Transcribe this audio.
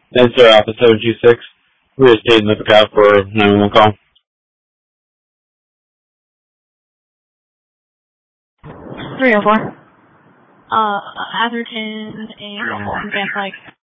That's our Alpha 726. We're just staying the lookout for a 911 call. 304. Atherton and Van Dyke.